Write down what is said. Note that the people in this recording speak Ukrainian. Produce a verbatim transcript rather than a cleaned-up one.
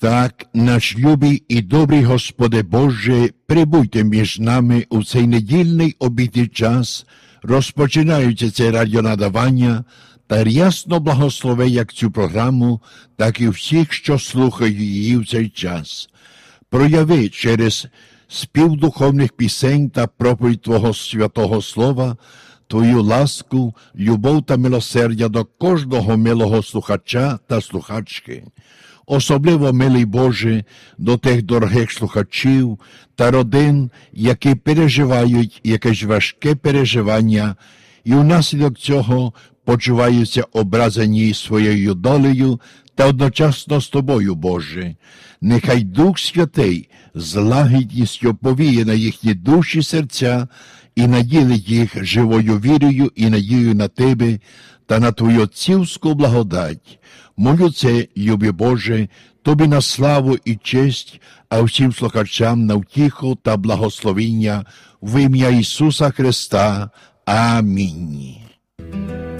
Так, наш любий і добрий Господи Боже, прибуйте між нами у цей недільний обідній час, розпочинаючи це радіонадавання, та рясно благослови як цю програму, так і всіх, що слухають її в цей час. Прояви через спів духовних пісень та проповідь Твого святого Слова Твою ласку, любов та милосердя до кожного милого слухача та слухачки. Особливо, милий Боже, до тих дорогих слухачів та родин, які переживають якесь важке переживання і внаслідок цього почуваються образені своєю долею та одночасно з Тобою, Боже. Нехай Дух Святий з лагідністю повіє на їхні душі серця і наділить їх живою вірою і надією на Тебе та на Твою отцівську благодать. Молю це, любі Боже, Тобі на славу і честь, а всім слухачам на втіху та благословіння в ім'я Ісуса Христа. Амінь.